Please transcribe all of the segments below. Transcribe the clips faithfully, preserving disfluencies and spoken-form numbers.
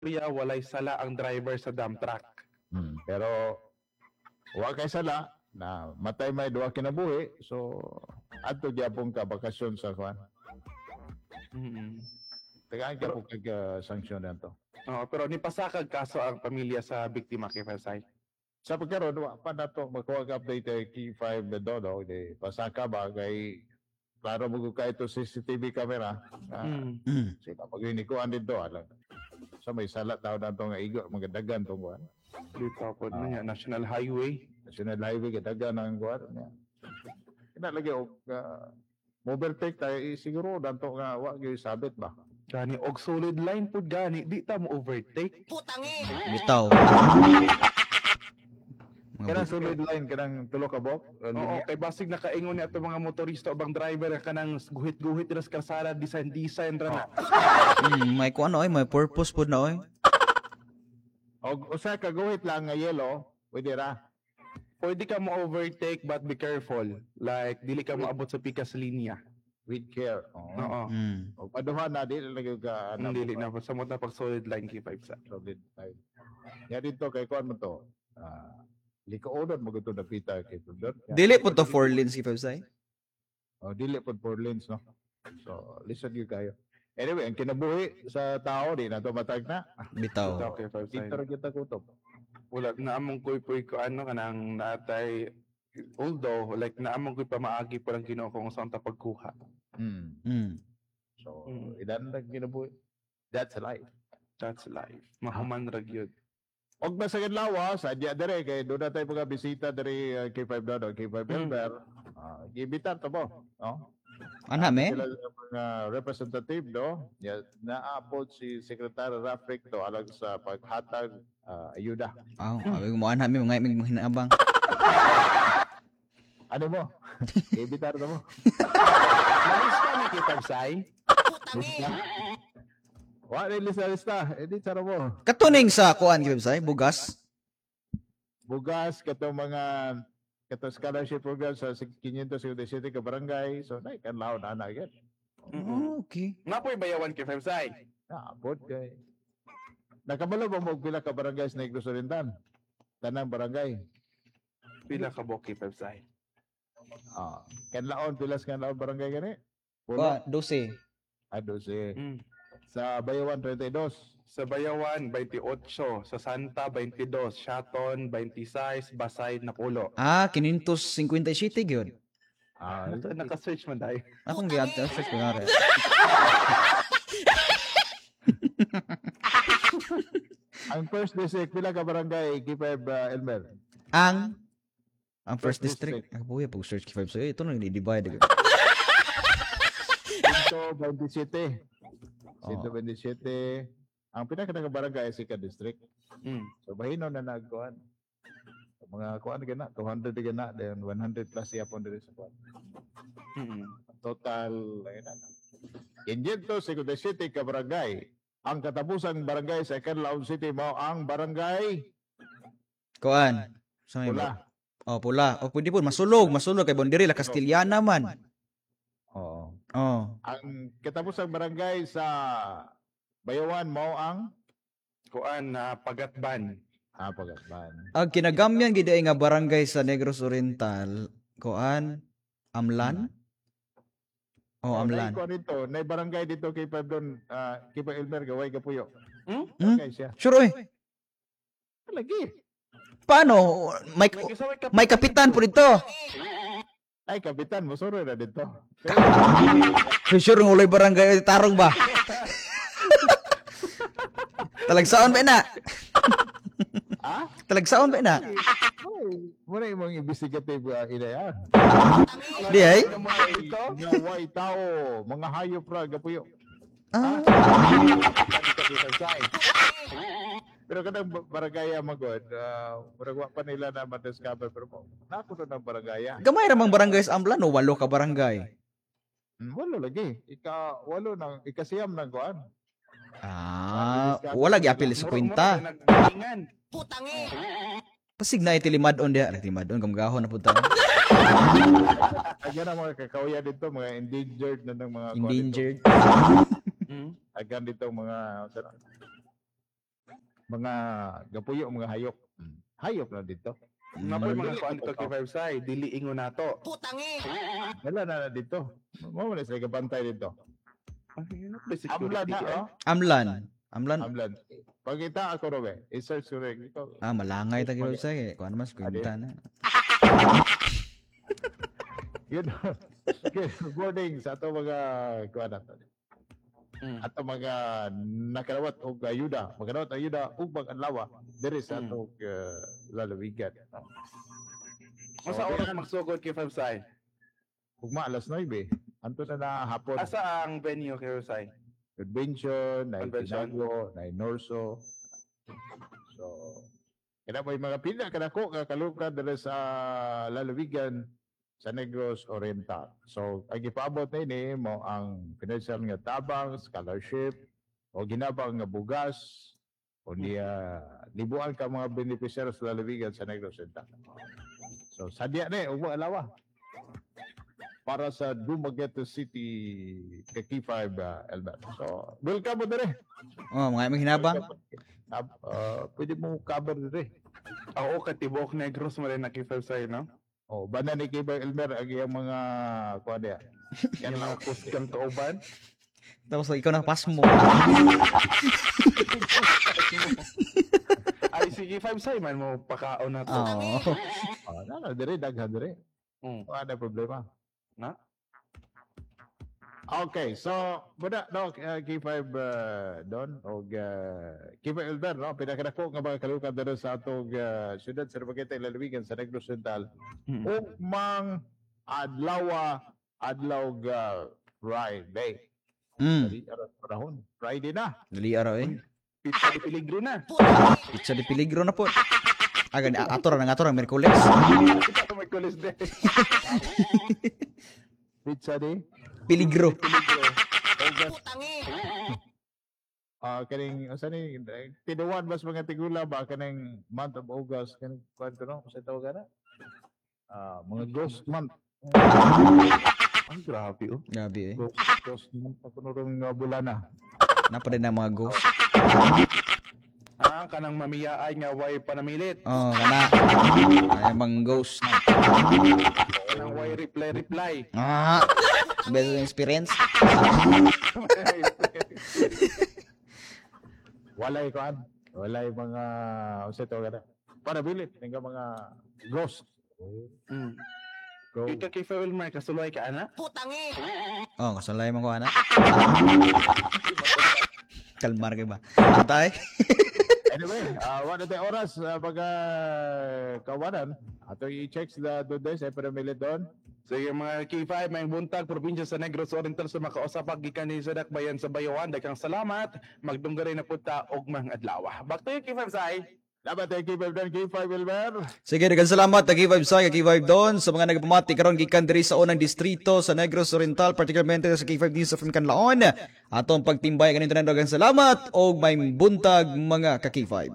Priya, walay sala ang driver sa dump truck. Hmm. Pero wa kay sala na matay may duwa kinabuhi, so adto gyapon ka bakasyon sa kwan. Mm-hmm. Tagaan gyapon kag uh, sanksyon nato. Oo, pero ni pasakag kaso ang pamilya sa biktima kay Fasay. Sa pagkaroon wa pa nato makuha ka update kay K five na dono di pasaka ba kay klaro mo ka ito C C T V camera. Uh, Mm. Sila maginikuan dito alam. Sa may salat daw na ito nga igo, magadagan itong kuhan. Dito po uh, niya, National Highway. National Highway, gadagan ang kuhan. Kinalagi, uh, mobile tech tayo, eh, siguro, danto nga, wag yung sabit ba? Gani, og solid line po gani, di ta mo overtake. Putangi! Bitaw. Kanang solid line, kanang tulo ka bok? Oo, kay basig nakaingon ni ato mga motorista o bang driver kanang guhit-guhit ras kalsada, design-design ra na. Mm, may kuan oy, may purpose pud na oy. Og usa ka guhit lang nga yellow, pwede ra. Pwede ka mo overtake but be careful. Like, dili ka moabot sa pikas linya. With care. Oo. Oo. Mm. Og paduhan na, di lagi ka, Ang dili na, samot na pag solid line K five sa. solid line. Nga dito, kay kuhan mo to, ah, likoodon mo ito napita kay Tudor. Dili pud to four lanes if say. Oh, dili po four lanes, no? So, listen you kayo. Anyway, ang kinabuhi sa tao, di na ito matag na. Bitaw. Ito, K five Dito sa. rin kita kutob. Wala, naamong ko'y po'y ko ano kanang natay, although, like, naamong ko'y pamaagi po lang ginoo kung saan ta pagkuha. Hmm. Mm. So, Mm. ilan lang kinabuhi. That's life. That's life. Mahuman rag yun. Og ba sa Kadlawa, sa adya dere, kay doon na tayo mga bisita dere uh, K five Dodo, K five Mm. Elber. Uh, gibitar to po. No? Ana me? Sila ang mga representative, no? Yeah, naapod si Secretary Rafric to alang sa paghatag uh, ayuda. Aw, abi mo ana me mga mig hinabang. Ano mo? Gibitar to mo. Malis ka ni K five Sai? Putangi! Wa rin lista-lista. Eh, di tsara mo. Katuning sa kuan gyud say, bugas. Bugas, kato mga kato scholarship program sa quinientos fifty-seven ka barangay. So, na ikan laon na agad. Oh, okay. Nga po'y bayawan K five Sai? Naabot kay. Nakabalo ba mo pila ka barangay sa Negros Oriental? Tanang barangay. Pila ka bo K five Sai? Ah, kan laon pilas kan laon barangay gani? Kuan Pulo. twelve. Ado si Mm. sa Bayawan thirty-two. Sa Bayawan, twenty-eight. Sa Santa, twenty-two. Shaton, twenty-six. Basay, Napulo. Ah, quinientos cincuenta y siete gyud. Ah, Ito, naka-search man dahil. Akong gyud search ko na rin. ang first district pila ka barangay K-five uh, Elmer. Ang ang first First district. district. Ako buhay pag search K five so ito na ni-divide. Ito twenty-seven. Oh. Ito twenty-seven. Ang pinaka nga barangay ay Sika District. Mm. So bahino na nagkuan. Mga kuan gana two hundred gana then one hundred plus yapon diri sa kuan. Mm. Total ayun na. Injito Sika City ka barangay. Ang katapusang barangay sa Canlaon City mao ang barangay Kuan. Sa may Pula. Oh, pula. O pwede po masulog, masulog kay Bondiri la Castiliana man. Oo. Oh. Ang katapusang barangay sa Bayawan mao ang Kuan na Pagatban. ah Pagatban. Ang kinagamyan gid ay nga barangay sa Negros Oriental, kuan Amlan? Oh, Amlan. Ko dito, nay barangay dito kay Pabdon, ah kay Pa Elmer gaway kapuyo. Hmm? Hmm? Okay siya. Sure oy. Lagi. Paano? May May kasaway ka may kapitan po dito. Ay kapitan mo suro na dito. Sure ng ulay barangay tarong ba? Talagsaon ba na? Ah? Talagsaon ba na? Muna imong investigative uh, inayan. Di ay? Nga way tao, mga hayop ra gapuyo. Ah, Pero kadang ba- barangaya magod, uh, murag wa pa nila na ma-discover pero mo. Nako na ng barangaya. gamay ra mang barangay sa Amlan o walo ka barangay. Hmm, walo lagi. Ika walo nang ikasiyam nang kuan. Ah, wala gi-apil sa kwenta. Nagtingan. Putangi! Pasig na itilimad-on diha, itilimad-on kamgahon na pud ta. Agyan ang mga kakauya dito, mga endangered na ng mga kuan dito. Endangered. Mm. Agyan dito mga mga gapuyo mga hayop. Hayop na dito. Napoy mga Dili kuan ko to kay five side, dili ingon nato. Wala na na dito. Mo na sila gabantay dito. Ay, ano ba Amlan security? na eh? oh. Amlan. Amlan. Amlan. Pagkita ako Robe, i-search ko rin ito. Ah, malangay ta gyud sa eh. Kuan mas kwenta na. Yun. Good morning sa ato mga kuan nato. Mm. Ato mga nakalawat og ayuda, magalawat ayuda ug mag-adlaw diri sa Mm. atong uh, lalawigan. O sa oras magsugod kay five side? Ugma alas nine, anto na na hapon. Asa ang venue kay Rosay? Convention, na Convention. Tinago, na Norso. So, kaya may mga pila kanako kakalugad dere sa lalawigan sa Negros Oriental. So, ang ipaabot na ini mo ang financial nga tabang, scholarship, o ginabang nga bugas, o niya libuan ka mga beneficiary sa lalawigan sa Negros Oriental. So, sadya na eh, ugmo alawa. Para sa Dumaguete City K five uh, Albert. So, welcome mo dire. Oh, mga may hinabang. Uh, pwede mo cover dire. Oo, katibok Negros mo rin na kay five side, no? Oh, banda ni K five Albert ang iyang mga kuha niya. Yan mga post kang kauban. Tapos ikaw na pass mo. Ay, sige, five side man mo pakaon na to. Oh. Oh, na na dire daghan dire. Mm. Wala na problema. Na? Okay, so buda no uh, K five uh, Don og uh, K five Albert no pinakadako nga mga kalukan dere sa atong uh, syudad sa Dumaguete lalawigan sa Negros Oriental. Mm. ug mang adlaw adlaw uh, Friday. Mm. Dali aras panahon. Friday na. Dali araw eh. Pizza di peligro na. Pizza di peligro na po. Aga ato ra ato ra Miyerkules. Kita to may kulis de. Pizza day. Peligro. Ah, kaning asa ni tinuwan mas mga tigula ba kaning month of August kaning kwanto no sa tawag na? Ah, mga ghost month. Ang grabe oh. Gabi eh. Ghost, ghost month pa kuno rong uh, bulana. Napa din ang mga ghost. Ah, kanang mamiyaay nga way panamilit. Oh, kana. Ay mga ghost. Kanang way reply reply. Ah. Best experience. Walay kuan. Walay mga usa tawag na. Panabilit nga mga ghost. Mm. Go. Ika kay Fawil Mar kasuloy ka ana? Oh, kasalay man ko ana. Kalmar kay ba? Tay. Anyway, uh, what the oras uh, pagka kawanan ato i-check the today sa Panabilit doon. Sige mga K five, may buntag, probinsya sa Negros Oriental sa makausapag gikan ni sa Dakbayan sa Bayawan. Daghang salamat. Magdunggaray na punta og mga adlaw. Back to you, K five Sai. Dapat ay K five doon, K five Wilmer. Sige, daghang salamat K five sa K five Don sa mga nagpamati karon gikan diri sa unang distrito sa Negros Oriental, particularmente sa K five News of Canlaon. Atong pagtimbay kanin tanan daghang salamat og may buntag mga ka K five.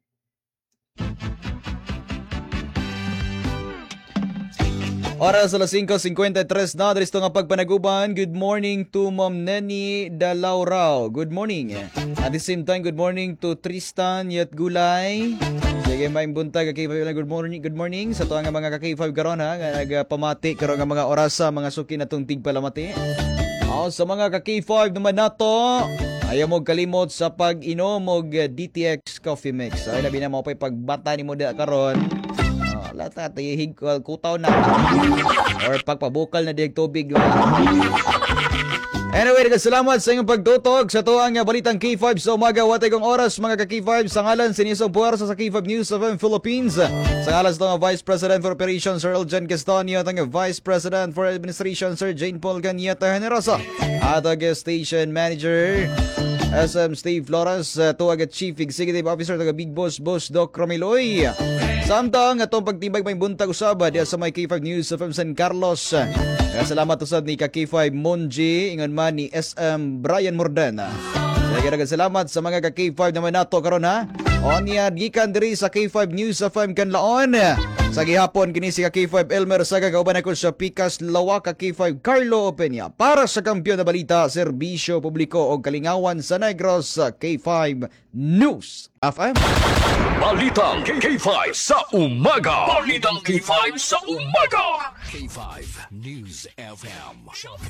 Oras alas five fifty-three na, dito nga pagpanaguban. Good morning to Ma'am Neni Dalaurao. Good morning. At the same time, good morning to Tristan Yat Gulay. Sige, may buntag ka K five. Good morning, good morning sa tuwa nga mga ka K five karon ha. Nga nagpamati karon nga mga oras sa mga suki na tong tigpalamati. O, sa mga ka K five naman nato, ayaw mo kalimot sa pag-inom og D T X Coffee Mix. Ay, labi na mo pa'y pagbata ni mo da karon. Lata tayihig kutaw na or pagpabukal na diag tubig. Anyway, salamat sa inyong pagtutog sa tuwang nga balitang K five sa umaga. Watay kong oras mga ka K five sa ngalan sinisong puwersa sa K five News of Philippines. Sa ngalan sa mga Vice President for Operations Sir Eljan Castanio at ang Vice President for Administration Sir Jane Paul Ganyeta Generosa at ang Station Manager S M Steve Flores, uh, tuwag at Chief Executive Officer taga Big Boss Boss Doc Romiloy. Samtang atong pagtibag may buntag usaba diya sa may K five News of San Carlos. Kaya salamat usab ni ka K five Monji ingon man ni S M Brian Mordena. Kaya salamat sa mga ka K five naman nato karon ha. Onya gikan diri sa K five News F M Kanlaon. Sa gihapon kini si K five Elmer sa kauban ako sa Pikas Lawa ka K five Carlo Opeña para sa kampiyon na balita, serbisyo publiko o kalingawan sa Negros sa K five News F M. Balitang K five sa umaga. Balitang K five sa umaga. K five News F M.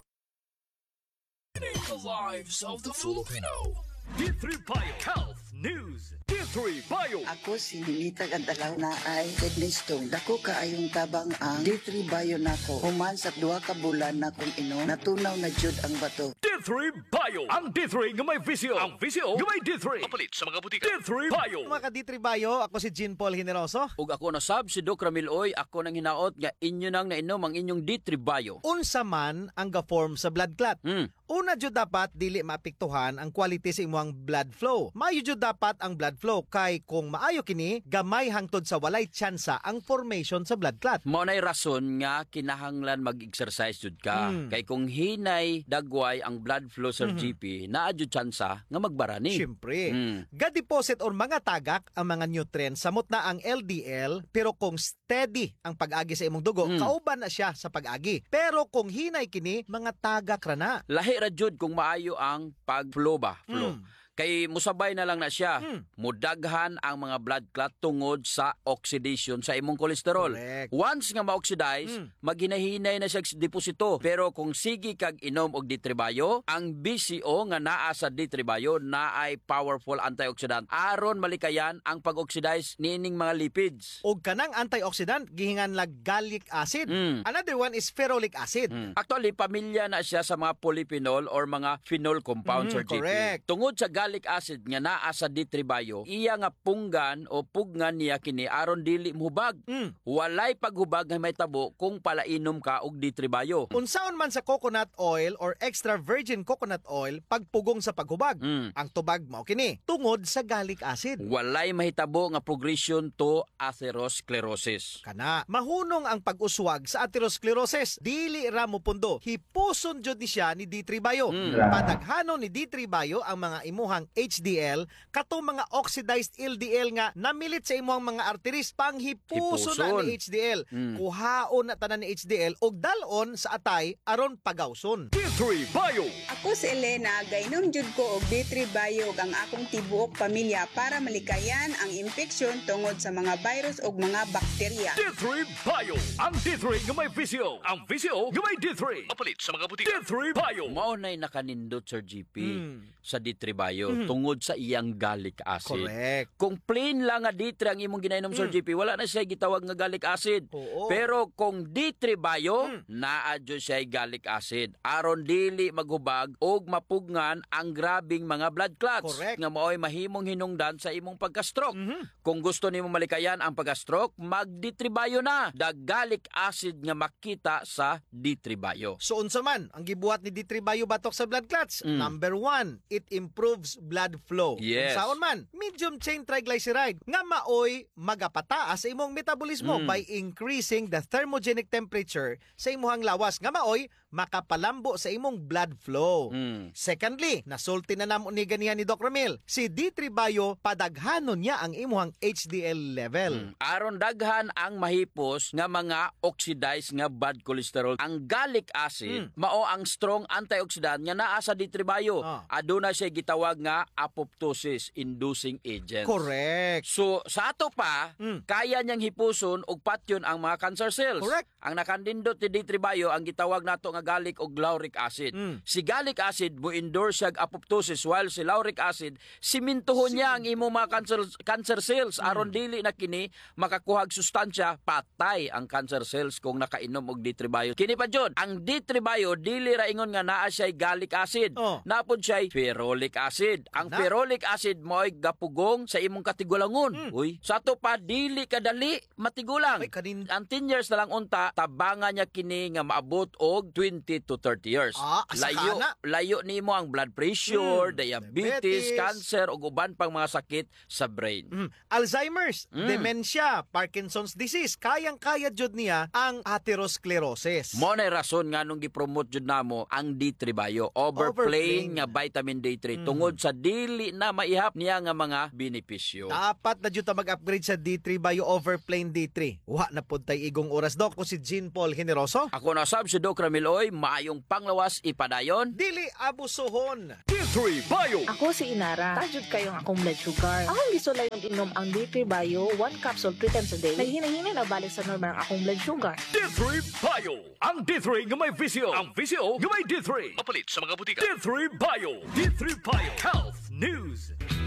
The lives of the Filipino. D three Bio Health News. D three Bio. Ako si Ninita Gandalaw na ay kidney stone. Dako kaayong tabang ang D three Bio nako. Human sa duha ka bulan na kung ino, natunaw na jud ang bato. D three Bio. Ang D three nga may visio. Ang visio nga may D three. Kapalit sa mga butika. D three Bio. Mga ka-D three Bio, ako si Jean Paul Generoso. Ug ako na sab si Doc Ramil Oy, ako nang hinaot nga inyo nang nainom ang inyong D three Bio. Unsa man ang ga-form sa blood clot. Hmm. Una jud dapat dili maapektuhan ang quality sa imong blood flow. Maayo jud dapat ang blood flow kay kung maayo kini, gamay hangtod sa walay tsansa ang formation sa blood clot. Mao nay rason nga kinahanglan mag-exercise jud ka. Mm. Kay kung hinay dagway ang blood flow sa Mhm. G P, naa jud tsansa nga magbarani. Siyempre. Mm. Ga-deposit or mga tagak ang mga nutrients samot na ang L D L, pero kung steady ang pag-agi sa imong dugo, Mm. kauban na siya sa pag-agi. Pero kung hinay kini, mga tagak ra na. Lahi ra jud kung maayo ang pag-flow ba, flow. Mm. Kay musabay na lang na siya. Mm. Mudaghan ang mga blood clot tungod sa oxidation sa imong kolesterol. Correct. Once nga ma-oxidize, Mm. maghinahinay na siya sa deposito. Pero kung sige kag inom og D three Bio, ang B C O nga naa sa D three Bio na ay powerful antioxidant aron malikayan ang pag-oxidize niining mga lipids. Og kanang antioxidant gihingan lag gallic acid. Mm. Another one is ferulic acid. Mm. Actually, pamilya na siya sa mga polyphenol or mga phenol compounds Mm, or G P. correct. Tungod sa gallic acid nga naa sa D three Bio, iya nga punggan o pugnan niya kini aron dili muhubag. Mm. Walay paghubag nga may tabo kung palainom ka og D three Bio. Unsaon man sa coconut oil or extra virgin coconut oil pagpugong sa paghubag. Mm. Ang tubag mao kini tungod sa gallic acid. Walay mahitabo nga progression to atherosclerosis. Kana mahunong ang pag-uswag sa atherosclerosis. Dili ra mo pundo. Hipuson jud ni siya ni D three Bio. Mm. Padaghanon ni D three Bio ang mga imuhang H D L katong mga oxidized L D L nga namilit sa imuhang mga arteries panghipuson na Hipuson. ni H D L. Mm. Kuhaon na tanan ni H D L og dalon sa atay aron pagawson. D three Bio. Ako si Elena, gainom jud ko og D three Bio ang akong tibuok pamilya para malikayan ang infeksyon tungod sa mga virus ug mga bakterya. D three Bio. Ang D three nga may visio. Ang visio nga may D three. Kapalit sa mga butika. D three Bio. Mao nay nakanindot Sir G P Mm. sa D three Bio Mm. tungod sa iyang gallic acid. Correct. Kung plain lang nga D three ang imong ginainom Sir Mm. G P, wala na siya gitawag nga gallic acid. Oo. Pero kung D three Bio, Mm. naa jud siya gallic acid aron dili maghubag og mapugngan ang grabing mga blood clots Correct. nga maoy mahimong hinungdan sa imong pagka-stroke. Mhm. Kung gusto nimo malikayan ang pagka-stroke, mag-D three Bio na. The gallic acid nga makita sa D three Bio. So unsa man ang gibuhat ni D three Bio batok sa blood clots? Mm. Number one, it improves blood flow. Yes. Unsaon man? Medium chain triglyceride nga maoy magapataas sa imong metabolismo Mm. by increasing the thermogenic temperature sa imong lawas nga maoy makapalambo sa imong blood flow. Mm. Secondly, nasulti na namo ni ganihan ni Doc Ramil, si D three Bio padaghanon niya ang imong H D L level. Mm. Aron daghan ang mahipos nga mga oxidized nga bad cholesterol. Ang gallic acid Mm. mao ang strong antioxidant nga naa sa D three Bio. Ah. Aduna siya gitawag nga apoptosis inducing agent. Correct. So sa ato pa, Mm. kaya niyang hipuson og patyon ang mga cancer cells. Correct. Ang nakandindot ni D three Bio ang gitawag nato nga gallic o lauric acid. Mm. Si gallic acid mo endorse siya apoptosis while si lauric acid simintuhon niya ang imong mga cancer cancer cells aron dili na kini makakuhag sustansya patay ang cancer cells kung nakainom og D three Bio. Kini pa jud, ang D three Bio dili ra ingon nga naa siya gallic acid. Oh. Napod siya ferolic acid. Ang Na? ferolic acid mo'y gapugong sa imong katigulangon. Mm. Uy, sa to pa dili kadali matigulang. Ay kanin Ang ten years na lang unta, tabangan niya kini nga maabot og twenty to thirty years. Ah, asa layo ka na? layo nimo ang blood pressure, Mm, diabetes, diabetes. cancer ug uban pang mga sakit sa brain. Mm, Alzheimer's, Mm. dementia, Parkinson's disease, kayang-kaya jud niya ang atherosclerosis. Mo na rason nga nung gipromote jud namo ang D three Bio, overplaying Overplaying. nga vitamin D three Mm. tungod sa dili na maihap niya nga mga benepisyo. Dapat na jud ta mag-upgrade sa D three Bio Overplane D three. Wa na pud tay igong oras dok ko si Jean Paul Generoso. Ako na sab si Doc Ramiloy, maayong panglawas ipadayon. Dili abusohon. D three Bio. Ako si Inara. Tajud kayong akong blood sugar. Akong gusto lang yung inom ang D three Bio, one capsule three times a day. Naghinay-hinay na balik sa normal ang akong blood sugar. D three Bio. Ang D three nga may visio. Ang visio nga may D three. Mapalit sa mga butika. D three Bio. D three Bio. Health News.